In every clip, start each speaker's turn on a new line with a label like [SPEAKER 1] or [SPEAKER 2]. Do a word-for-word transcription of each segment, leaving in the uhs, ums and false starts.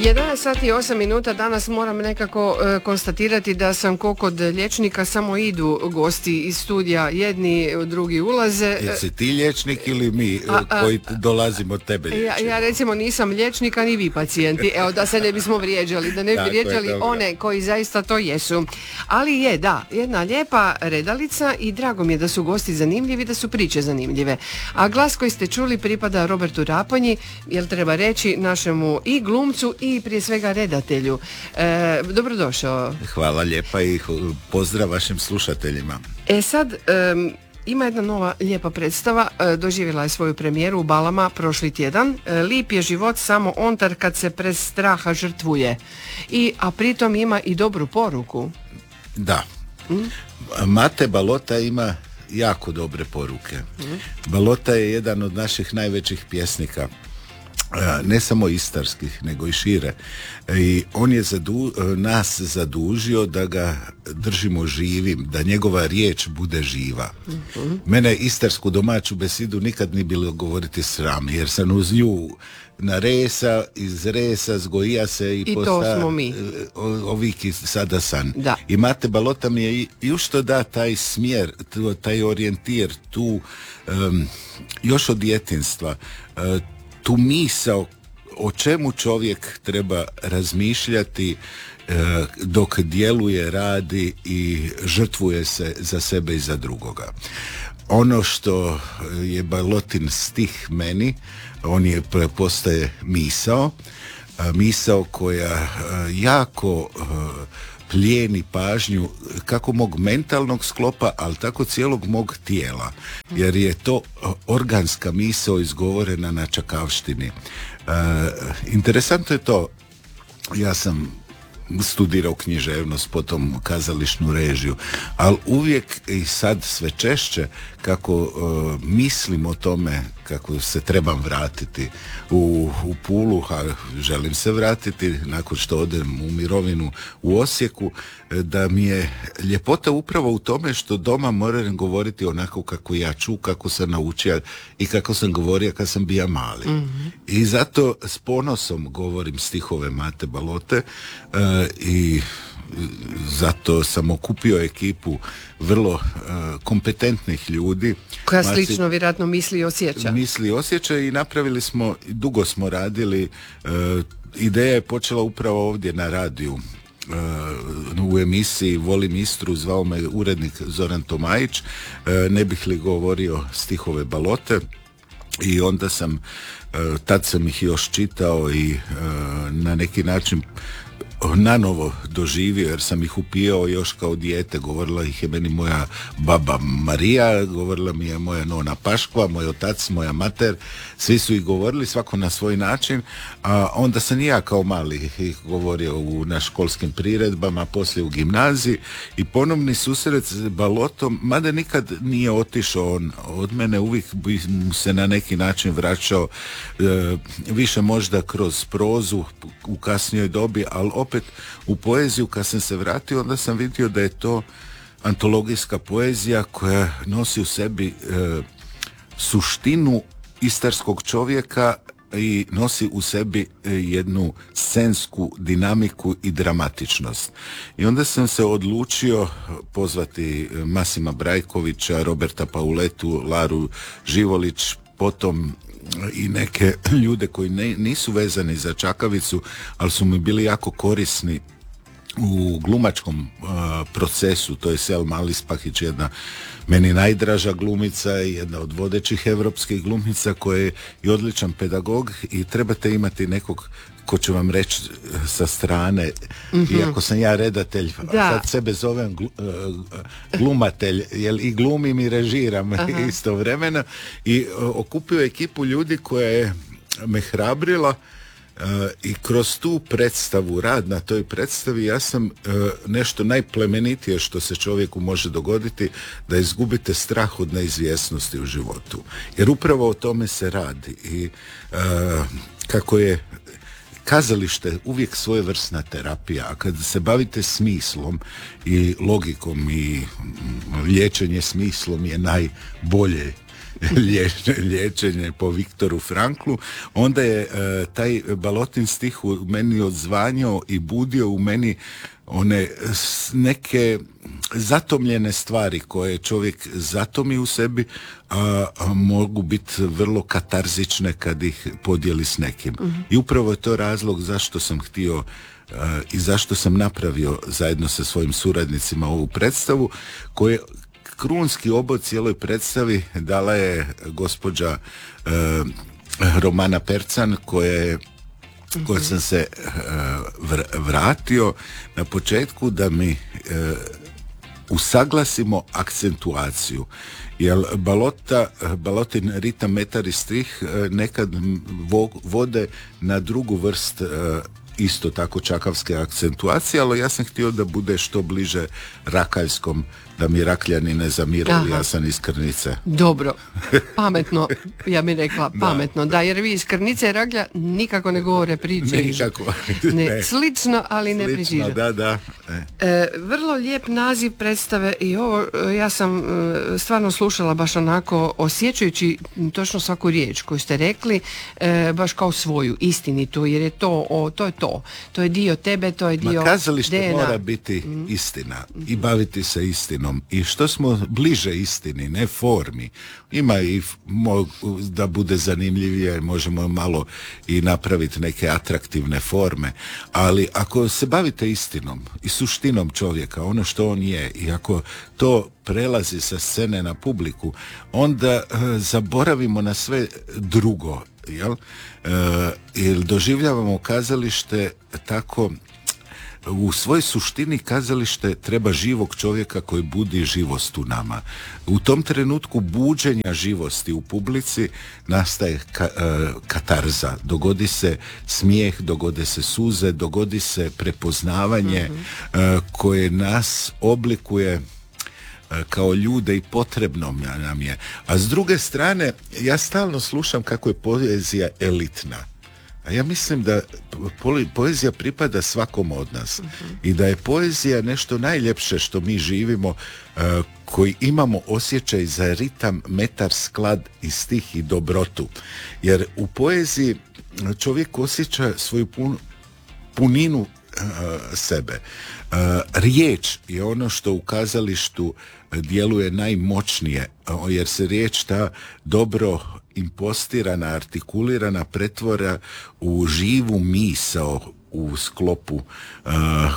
[SPEAKER 1] jedanaest sati i osam minuta. Danas moram nekako e, konstatirati da sam ko kod liječnika, samo idu gosti iz studija, jedni, drugi ulaze.
[SPEAKER 2] Jesi ti liječnik ili mi a, a, koji dolazimo od tebe liječnika?
[SPEAKER 1] Ja, ja recimo nisam liječnik, a ni vi pacijenti. Evo, da se ne bismo vrijeđali, da ne bi vrijeđali one koji zaista to jesu. Ali je, da, jedna lijepa redalica i drago mi je da su gosti zanimljivi, da su priče zanimljive. A glas koji ste čuli pripada Robertu Raponji, jel treba reći, našemu i glumcu i prije svega redatelju. E, dobrodošao.
[SPEAKER 2] Hvala lijepa i pozdrav vašim slušateljima.
[SPEAKER 1] E sad, um, ima jedna nova lijepa predstava, e, doživjela je svoju premijeru u Balama prošli tjedan. E, Lip je život samo ontar kad se prez straha žrtvuje. I, a pritom ima i dobru poruku.
[SPEAKER 2] Da. Mm? Mate Balota ima jako dobre poruke. Mm? Balota je jedan od naših najvećih pjesnika. Ne samo istarskih, nego i šire. I on je zadu, nas zadužio da ga držimo živim, da njegova riječ bude živa. Uh-huh. Mene istarsku domaću besedu nikad nije bilo govoriti sram, jer sam uz nju na resa, iz resa zgojija se i,
[SPEAKER 1] I
[SPEAKER 2] posta,
[SPEAKER 1] to smo mi.
[SPEAKER 2] Oviki sada san.
[SPEAKER 1] Da.
[SPEAKER 2] I Mate Balota mi je još to da taj smjer, taj orijentir, tu um, još od djetinjstva, uh, tu misao o čemu čovjek treba razmišljati e, dok djeluje, radi i žrtvuje se za sebe i za drugoga. Ono što je Balotin stih meni, on je postaje misao, a, misao koja a, jako a, plijeni pažnju kako mog mentalnog sklopa, ali tako cijelog mog tijela, jer je to organska misao izgovorena na čakavštini. E, interesantno je to, ja sam studirao književnost, potom kazališnu režiju, ali uvijek i sad sve češće kako uh, mislim o tome kako se trebam vratiti u, u Pulu, a želim se vratiti nakon što odem u mirovinu u Osijeku, da mi je ljepota upravo u tome što doma moram govoriti onako kako ja ču, kako sam naučio i kako sam govorio kad sam bija mali. Mm-hmm. I zato s ponosom govorim stihove Mate Balote uh, i zato sam okupio ekipu vrlo uh, kompetentnih ljudi.
[SPEAKER 1] Koja slično Mati, vjerojatno misli i osjeća.
[SPEAKER 2] Misli i osjeća i napravili smo, dugo smo radili, uh, ideja je počela upravo ovdje na radiju. Uh, u emisiji Volim Istru zvao me urednik Zoran Tomajić, uh, ne bih li govorio stihove Balote, i onda sam, uh, tad sam ih još čitao i uh, na neki način nanovo doživio, jer sam ih upijao još kao dijete. Govorila ih je meni moja baba Marija, govorila mi je moja nona Paškva, moj otac, moja mater, svi su ih govorili, svako na svoj način, a onda sam i ja kao mali ih govorio u, na školskim priredbama, poslije u gimnaziji, i ponovni susret s Balotom, mada nikad nije otišao on od mene, uvijek bi mu se na neki način vraćao, e, više možda kroz prozu u kasnijoj dobi, ali opet u poeziju. Kad sam se vratio, onda sam vidio da je to antologijska poezija koja nosi u sebi e, suštinu istarskog čovjeka i nosi u sebi e, jednu scensku dinamiku i dramatičnost. I onda sam se odlučio pozvati Masima Brajkovića, Roberta Pauletu, Laru Živolić, potom i neke ljude koji ne, nisu vezani za Čakavicu, ali su mi bili jako korisni u glumačkom uh, procesu. To je Selma Alispahić, jedna meni najdraža glumica i jedna od vodećih europskih glumica, koja je i odličan pedagog, i trebate imati nekog ko će vam reći sa strane, mm-hmm. iako sam ja redatelj, sad sebe zovem glu, uh, glumatelj, jer i glumim i režiram istovremeno, i uh, okupio ekipu ljudi koja je me hrabrila, uh, i kroz tu predstavu, rad na toj predstavi, ja sam uh, nešto najplemenitije što se čovjeku može dogoditi, da izgubite strah od neizvjesnosti u životu. Jer upravo o tome se radi. I uh, kako je kazalište uvijek svojevrsna terapija, a kad se bavite smislom i logikom, i liječenje smislom je najbolje liječenje po Viktoru Franklu, onda je uh, taj Balotin stih u meni odzvanjao i budio u meni one neke zatomljene stvari koje čovjek zatomi u sebi, a, a mogu biti vrlo katarzične kad ih podijeli s nekim. Mm-hmm. I upravo je to razlog zašto sam htio a, i zašto sam napravio zajedno sa svojim suradnicima ovu predstavu, koje krunski obod cijeloj predstavi dala je gospođa a, Romana Percan, koja je koje sam se uh, vratio na početku da mi uh, usaglasimo akcentuaciju. Jer balota, balotin ritam, metar i stih uh, nekad vo, vode na drugu vrst uh, isto tako čakavske akcentuacije, ali ja sam htio da bude što bliže rakaljskom, da mi Rakljani ne zamirali, ja sam iz Krnice.
[SPEAKER 1] Dobro, pametno, ja bih rekla pametno, da, da jer vi iz Krnice i Raklja nikako ne govore priče.
[SPEAKER 2] Nikako.
[SPEAKER 1] Ne, ne. Slično, ali
[SPEAKER 2] Slično,
[SPEAKER 1] ne pričiže.
[SPEAKER 2] Da, da.
[SPEAKER 1] E. E, vrlo lijep naziv predstave i ovo, ja sam e, stvarno slušala baš onako, osjećajući točno svaku riječ koju ste rekli, e, baš kao svoju, istinitu, jer je to, o, to je to. To je dio tebe, to je dio
[SPEAKER 2] Ma kazalište
[SPEAKER 1] D N A.
[SPEAKER 2] mora biti mm. istina i baviti se istinom. I što smo bliže istini, ne formi, ima i mo, da bude zanimljivije, možemo malo i napraviti neke atraktivne forme, ali ako se bavite istinom i suštinom čovjeka, ono što on je, i ako to prelazi sa scene na publiku, onda e, zaboravimo na sve drugo, jel? E, jer doživljavamo kazalište tako. U svojoj suštini kazalište treba živog čovjeka koji budi živost u nama. U tom trenutku buđenja živosti u publici nastaje ka, uh, katarza. Dogodi se smijeh, dogode se suze, dogodi se prepoznavanje mm-hmm. uh, koje nas oblikuje uh, kao ljude i potrebno nam je. A s druge strane, ja stalno slušam kako je poezija elitna. A ja mislim da poezija pripada svakom od nas uh-huh. i da je poezija nešto najljepše što mi živimo, uh, koji imamo osjećaj za ritam, metar, sklad i stih i dobrotu. Jer u poeziji čovjek osjeća svoju pun, puninu uh, sebe. Uh, riječ je ono što u kazalištu djeluje najmoćnije, uh, jer se riječ ta dobro impostirana, artikulirana pretvora u živu misao u sklopu uh,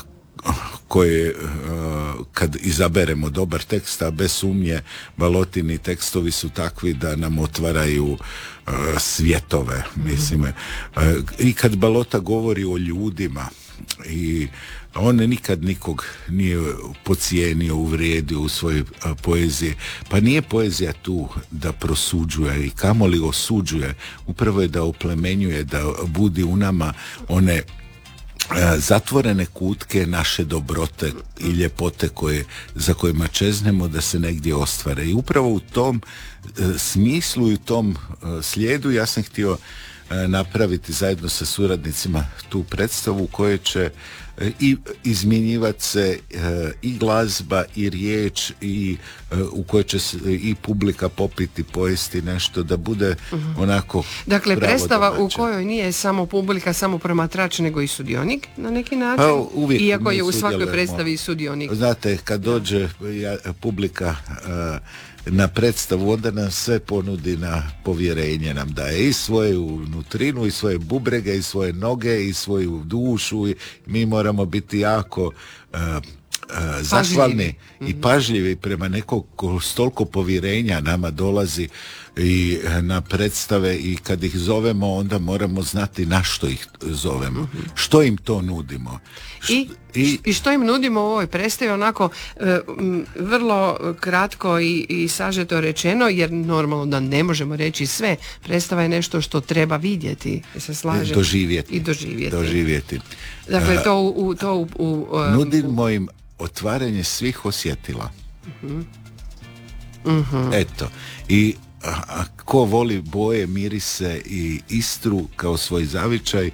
[SPEAKER 2] koje uh, kad izaberemo dobar tekst, a bez sumnje Balotini tekstovi su takvi da nam otvaraju uh, svjetove, mislim. Uh, i kad Balota govori o ljudima i on nikad nikog nije podcijenio, uvrijedio u svojoj a, poeziji. Pa nije poezija tu da prosuđuje i kamoli osuđuje, upravo je da oplemenjuje, da budi u nama one a, zatvorene kutke naše dobrote i ljepote koje, za kojima čeznemo da se negdje ostvare. I upravo u tom a, smislu i u tom a, slijedu ja sam htio a, napraviti zajedno sa suradnicima tu predstavu u kojoj će i izmjenjivati se e, i glazba i riječ i e, u kojoj će se i publika popiti, pojesti nešto, da bude uh-huh. onako
[SPEAKER 1] dakle predstava
[SPEAKER 2] domaće.
[SPEAKER 1] U kojoj nije samo publika, samo promatrač, nego i sudionik na neki način,
[SPEAKER 2] pa,
[SPEAKER 1] iako je u svakoj predstavi i sudionik.
[SPEAKER 2] Znate, kad dođe ja, publika a, na predstavu, onda nam sve ponudi na povjerenje, nam daje i svoju nutrinu, i svoje bubrege, i svoje noge, i svoju dušu, i mi moramo biti jako uh, uh, zahvalni mm-hmm. i pažljivi prema nekog ko s toliko povjerenja nama dolazi i na predstave, i kad ih zovemo onda moramo znati na što ih zovemo, mm-hmm. što im to nudimo.
[SPEAKER 1] I, I, i što im nudimo u ovoj predstavi, onako e, m, vrlo kratko i, i sažeto rečeno, jer normalno da ne možemo reći sve. Predstava je nešto što treba vidjeti, se slažem.
[SPEAKER 2] Doživjeti.
[SPEAKER 1] I doživjeti.
[SPEAKER 2] doživjeti.
[SPEAKER 1] Dakle, to u... u, to u, u um,
[SPEAKER 2] nudimo im otvaranje svih osjetila.
[SPEAKER 1] Uh-huh. Uh-huh.
[SPEAKER 2] Eto. I a, a, ko voli boje, mirise i Istru kao svoj zavičaj,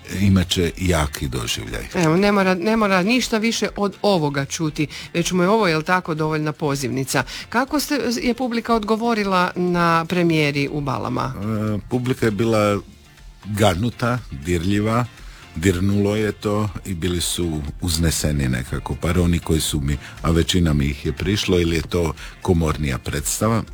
[SPEAKER 2] imat će jaki doživljaj.
[SPEAKER 1] Evo, ne mora, ne mora ništa više od ovoga čuti, već mu je ovo, jel tako, dovoljna pozivnica. Kako ste, je publika odgovorila na premijeri u Balama?
[SPEAKER 2] E, publika je bila ganuta, dirljiva, dirnulo je to i bili su uzneseni nekako, par oni koji su mi, a većina mi ih je prišlo, ili je to komornija predstava.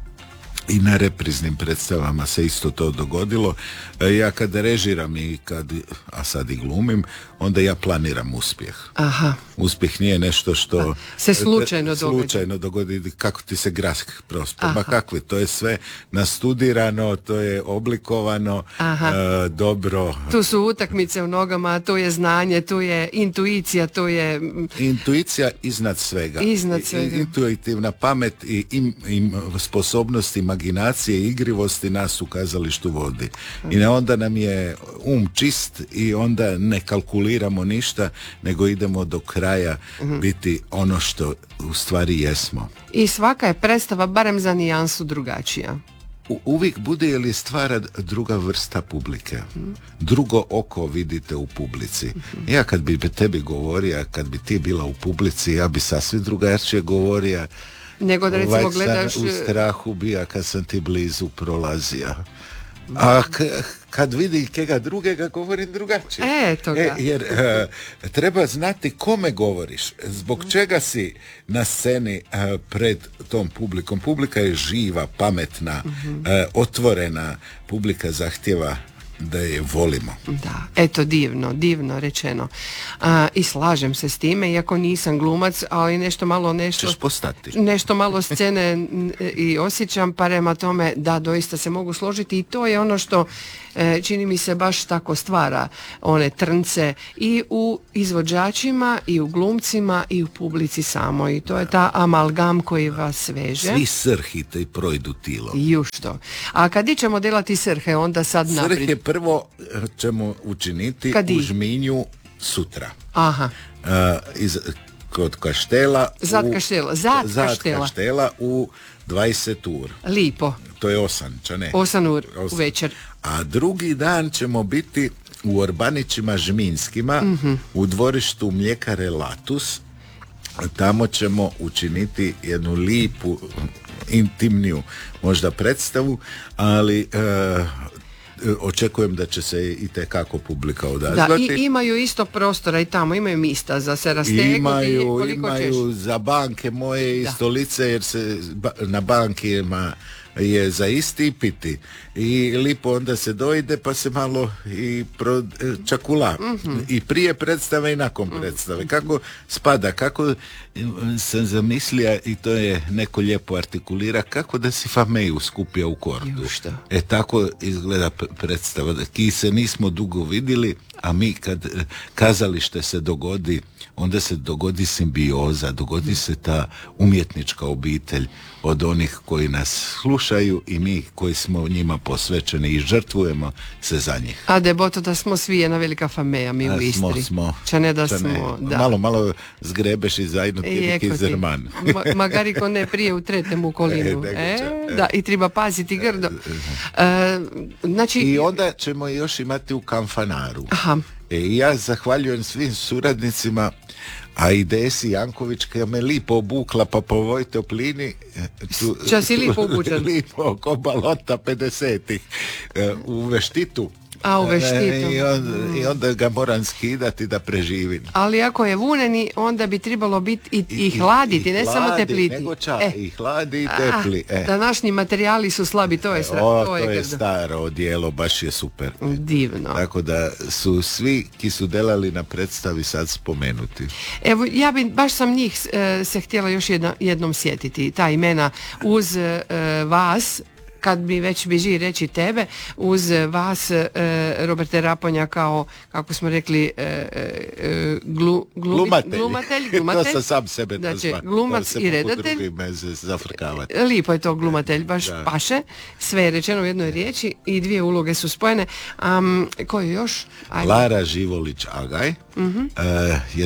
[SPEAKER 2] I na repriznim predstavama se isto to dogodilo. Ja kad režiram i kad, a sad i glumim, onda ja planiram uspjeh.
[SPEAKER 1] Aha.
[SPEAKER 2] Uspjeh nije nešto što
[SPEAKER 1] se slučajno
[SPEAKER 2] događa. Slučajno dogodi, kako ti se grask prospe. Ma kakvi, to je sve nastudirano, to je oblikovano, e, dobro.
[SPEAKER 1] Tu su utakmice u nogama, tu je znanje, tu je intuicija, tu je...
[SPEAKER 2] Intuicija iznad svega.
[SPEAKER 1] Iznad svega.
[SPEAKER 2] I, intuitivna pamet i im, im sposobnost imaginacije i igrivosti nas u kazalištu vodi. I onda nam je um čist i onda ne kalkuliramo ništa, nego idemo do kraja mm-hmm. biti ono što u stvari jesmo.
[SPEAKER 1] I svaka je predstava barem za nijansu drugačija.
[SPEAKER 2] U, uvijek bude je li stvara druga vrsta publike. Mm-hmm. Drugo oko vidite u publici. Mm-hmm. Ja kad bi tebi govorio, kad bi ti bila u publici, ja bi sasvim drugačije govorio.
[SPEAKER 1] Nego da recimo gledaš...
[SPEAKER 2] u strahu bija kad sam ti blizu prolazija. A k- kad vidi kega drugega, govorim drugačije.
[SPEAKER 1] E, toga. E,
[SPEAKER 2] jer uh, treba znati kome govoriš, zbog čega si na sceni uh, pred tom publikom. Publika je živa, pametna, mm-hmm. uh, otvorena, publika zahtjeva da je volimo.
[SPEAKER 1] Da, eto, divno, divno rečeno. A, i slažem se s time, iako nisam glumac, ali nešto malo nešto...
[SPEAKER 2] Češ postati.
[SPEAKER 1] Nešto malo scene i osjećam, pa prema tome da doista se mogu složiti i to je ono što e, čini mi se baš tako stvara one trnce i u izvođačima i u glumcima i u publici samo i to je ta amalgam koji vas veže.
[SPEAKER 2] Svi srhite i projdu tilo.
[SPEAKER 1] Jušto. A kad ćemo delati srhe, onda sad naprijed?
[SPEAKER 2] Srhe prvo ćemo učiniti Kadi? u Žminju sutra.
[SPEAKER 1] Aha.
[SPEAKER 2] Uh, iz, kod kaštela.
[SPEAKER 1] Zad u, kaštela. Zad,
[SPEAKER 2] zad
[SPEAKER 1] kaštela.
[SPEAKER 2] kaštela u dvadeset ur.
[SPEAKER 1] Lipo.
[SPEAKER 2] To je osam, ča ne?
[SPEAKER 1] osam ur u večer.
[SPEAKER 2] A drugi dan ćemo biti u Orbanićima Žminskima, mm-hmm. u dvorištu mljekare Latus. Tamo ćemo učiniti jednu lipu, intimniju možda predstavu, ali... Uh, očekujem da će se i tekako publika odazvati.
[SPEAKER 1] Da, i imaju isto prostora i tamo, imaju mista za se rastegnuti.
[SPEAKER 2] Imaju, imaju za banke moje i da. Stolice, jer se na bankima je za isti piti i lipo onda se dojde pa se malo i pro, čakula mm-hmm. i prije predstave i nakon mm-hmm. predstave. Kako spada, kako sam zamislio i to je neko lijepo artikulira, kako da si Fameju skupija u kordu. E tako izgleda predstava, ki se nismo dugo vidjeli, a mi kad kazalište se dogodi, onda se dogodi simbioza, dogodi se ta umjetnička obitelj od onih koji nas slušaju i mi koji smo njima posvećeni i žrtvujemo se za njih.
[SPEAKER 1] A deboto da smo svi jedna velika Fameja mi a u Istri.
[SPEAKER 2] Smo, smo.
[SPEAKER 1] Ča ne da ča smo, ne. Da.
[SPEAKER 2] Malo, malo zgrebeš i zajedno ti zrman.
[SPEAKER 1] Ma, magari ko ne prije u tretemu kolinu. E, e, da, i treba paziti grdo. E, znači...
[SPEAKER 2] I onda ćemo još imati u Kamfanaru.
[SPEAKER 1] Aha.
[SPEAKER 2] E, ja zahvaljujem svim suradnicima, a i Desi Janković koja me lipo obukla pa po ovoj toplini tu,
[SPEAKER 1] ča si lipo obučen?
[SPEAKER 2] Lipo ko balota pedesetih u Veštitu.
[SPEAKER 1] A u Veštitu.
[SPEAKER 2] I onda, mm. I onda ga moram skidati da preživim.
[SPEAKER 1] Ali ako je vuneni, onda bi trebalo biti i, i, i hladiti, i ne hladi, samo tepliti.
[SPEAKER 2] Nego čak, e. i hladi i tepli. E.
[SPEAKER 1] Današnji materijali su slabi, to je sra,
[SPEAKER 2] o,
[SPEAKER 1] to je,
[SPEAKER 2] to je staro odijelo, baš je super.
[SPEAKER 1] Divno.
[SPEAKER 2] Tako da su svi ki su delali na predstavi sad spomenuti.
[SPEAKER 1] Evo, ja bi, baš sam njih e, se htjela još jedna, jednom sjetiti, ta imena uz e, vas, kad bi već biži reći tebe, uz vas e, Roberte Raponja kao, kako smo rekli, e, e, glu, glu,
[SPEAKER 2] glumatelj.
[SPEAKER 1] glumatelj, glumatelj.
[SPEAKER 2] To sam sam sebe
[SPEAKER 1] znači, glumac i redatelj. Lipo je to glumatelj, baš da. Paše. Sve je rečeno u jednoj riječi i dvije uloge su spojene. Um, koju još? Ajde.
[SPEAKER 2] Lara Živolić Agaj, uh-huh. uh, jedna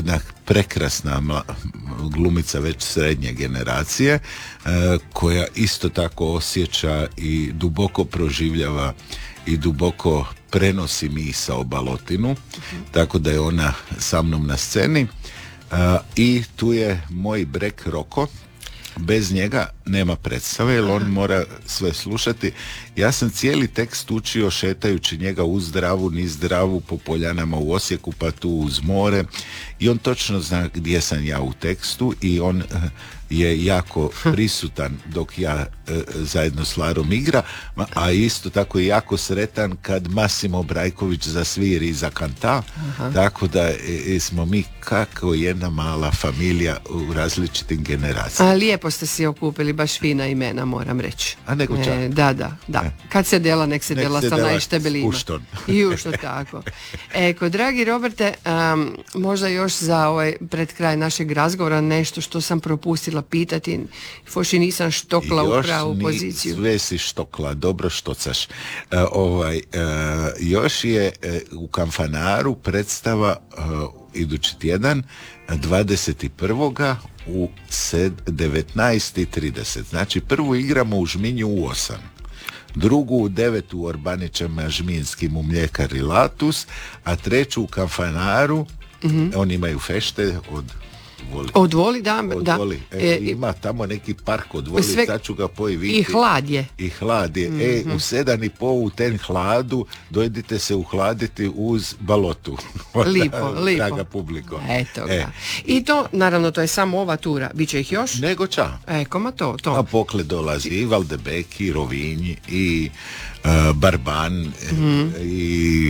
[SPEAKER 2] prekrasna mla, glumica već srednje generacije, uh, koja isto tako osjeća i duboko proživljava i duboko prenosi misao Balotinu, uh-huh. tako da je ona sa mnom na sceni. Uh, i tu je moj brek Roko. Bez njega nema predstave, jer on mora sve slušati. Ja sam cijeli tekst učio šetajući njega uz Dravu, niz Dravu, po poljanama u Osijeku, pa tu uz more, i on točno zna gdje sam ja u tekstu i on uh, je jako prisutan dok ja uh, zajedno s Larom igra, a isto tako je jako sretan kad Masimo Brajković zasviri i zakanta. Aha. Tako da e, smo mi kako jedna mala familija u različitim generacijama.
[SPEAKER 1] A lijepo ste si okupili, baš fina imena, moram reći.
[SPEAKER 2] A nego čak.
[SPEAKER 1] E, da, da, da. E. Kad se dela, nek se nek dela sa najštebelima.
[SPEAKER 2] Ušton.
[SPEAKER 1] I ušto tako. Eko, dragi Roberte, um, možda još za ovaj pred kraj našeg razgovora nešto što sam propustila pitati, foši nisam štokla u pravu
[SPEAKER 2] ni,
[SPEAKER 1] poziciju.
[SPEAKER 2] Sve si štokla, dobro štocaš. Uh, ovaj, uh, još je uh, u Kamfanaru predstava uh, idući tjedan, dvadeset prvog u devetnaest i trideset. Znači prvu igramo u Žminju u osam. Drugu u devet u Orbanićama Žminskim u Mljekari Latus, a treću u Kamfanaru, mm-hmm. oni imaju fešte od Voli.
[SPEAKER 1] Od Voli, da.
[SPEAKER 2] Od
[SPEAKER 1] da.
[SPEAKER 2] Voli. E, e, ima tamo neki park od Voli, sve, sad ću ga pojviti.
[SPEAKER 1] I hlad je.
[SPEAKER 2] I hlad je. Mm-hmm. E, u sedam i pol u ten hladu dojdite se uhladiti uz Balotu.
[SPEAKER 1] Lipo, lipo.
[SPEAKER 2] Draga publiko.
[SPEAKER 1] Eto ga. E. I to, naravno, to je samo ova tura. Biće ih još?
[SPEAKER 2] Nego ča.
[SPEAKER 1] Eko, ma to, to.
[SPEAKER 2] A pokle dolazi i Valdebek, i Rovinj, i uh, Barban, mm-hmm. i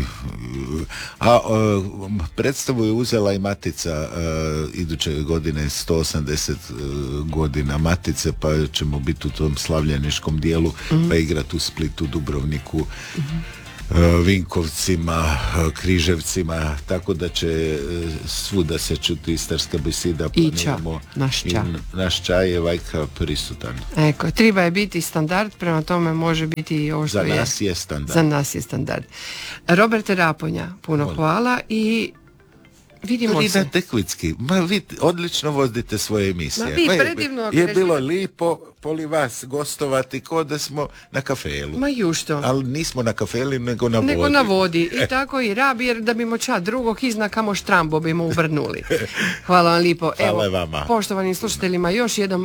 [SPEAKER 2] a uh, predstavu je uzela i Matica uh, iduće godine sto osamdeset uh, godina Matice, pa ćemo biti u tom slavljeniškom dijelu, mm-hmm. pa igrati u Splitu, Dubrovniku, mm-hmm. uh, Vinkovcima, uh, Križevcima, tako da će uh, svuda se čuti istarska besida.
[SPEAKER 1] I ča, naš ča.
[SPEAKER 2] Naš čaj je vajka prisutan.
[SPEAKER 1] Eko, treba je biti standard, prema tome može biti i ovo što je.
[SPEAKER 2] Za nas je standard.
[SPEAKER 1] Za nas je standard. Roberte Raponja, puno Hvala. hvala i vidimo
[SPEAKER 2] Rina
[SPEAKER 1] se.
[SPEAKER 2] Tekvicki, ma vi odlično vodite svoje emisije.
[SPEAKER 1] Ma vi
[SPEAKER 2] ma
[SPEAKER 1] predivno.
[SPEAKER 2] Je, je bilo lipo poli vas gostovati ko da smo na kafelu.
[SPEAKER 1] Ma jušto.
[SPEAKER 2] Ali nismo na kafeli, nego na
[SPEAKER 1] nego
[SPEAKER 2] vodi.
[SPEAKER 1] Nego na vodi. I tako i rabi, jer da bimo ča drugog izna kamo štrambo bimo uvrnuli. Hvala vam lipo.
[SPEAKER 2] Hvala
[SPEAKER 1] Evo,
[SPEAKER 2] vama.
[SPEAKER 1] Poštovanim slušateljima, još jedan